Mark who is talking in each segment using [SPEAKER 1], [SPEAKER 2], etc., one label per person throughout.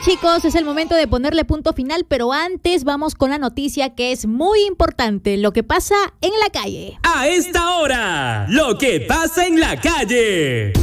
[SPEAKER 1] chicos, es el momento de ponerle punto final, pero antes vamos con la noticia que es muy importante, lo que pasa en la calle.
[SPEAKER 2] A esta hora, lo que pasa en la calle.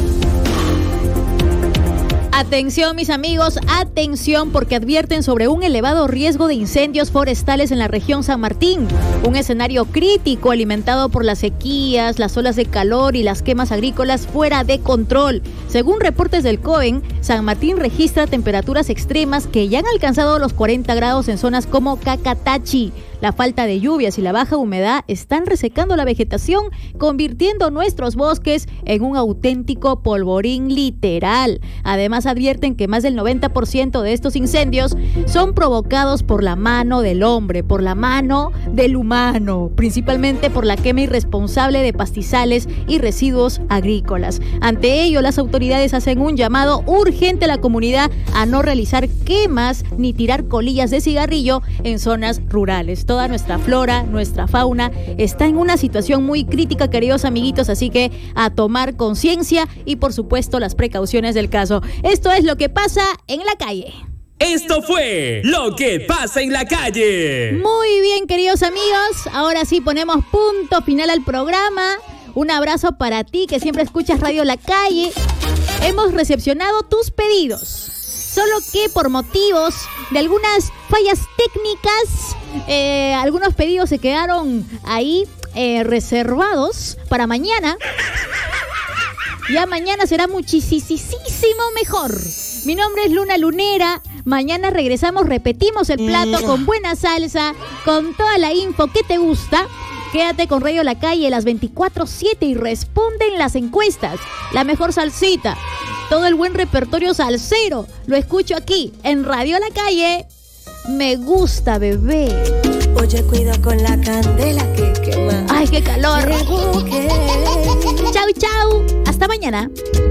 [SPEAKER 1] Atención mis amigos, atención porque advierten sobre un elevado riesgo de incendios forestales en la región San Martín. Un escenario crítico alimentado por las sequías, las olas de calor y las quemas agrícolas fuera de control. Según reportes del COEN, San Martín registra temperaturas extremas que ya han alcanzado los 40 grados en zonas como Cacatachi. La falta de lluvias y la baja humedad están resecando la vegetación, convirtiendo nuestros bosques en un auténtico polvorín literal. Además, advierten que más del 90% de estos incendios son provocados por la mano del hombre, por la mano del humano, principalmente por la quema irresponsable de pastizales y residuos agrícolas. Ante ello, las autoridades hacen un llamado urgente a la comunidad a no realizar quemas ni tirar colillas de cigarrillo en zonas rurales. Toda nuestra flora, nuestra fauna está en una situación muy crítica, queridos amiguitos, así que a tomar conciencia y por supuesto las precauciones del caso. Esto es lo que pasa en la calle.
[SPEAKER 2] Esto fue lo que pasa en la calle.
[SPEAKER 1] Muy bien, queridos amigos, ahora sí ponemos punto final al programa. Un abrazo para ti que siempre escuchas Radio La Calle. Hemos recepcionado tus pedidos, solo que por motivos de algunas fallas técnicas, algunos pedidos se quedaron ahí reservados para mañana. Ya mañana será muchísimo mejor. Mi nombre es Luna Lunera. Mañana regresamos, repetimos el plato con buena salsa, con toda la info que te gusta. Quédate con Radio La Calle las 24/7 y responde en las encuestas. La mejor salsita, todo el buen repertorio salsero, lo escucho aquí en Radio La Calle. Me gusta, bebé.
[SPEAKER 3] Oye, cuida con la candela que quema.
[SPEAKER 1] Ay, qué calor. Chau, chau. Hasta mañana.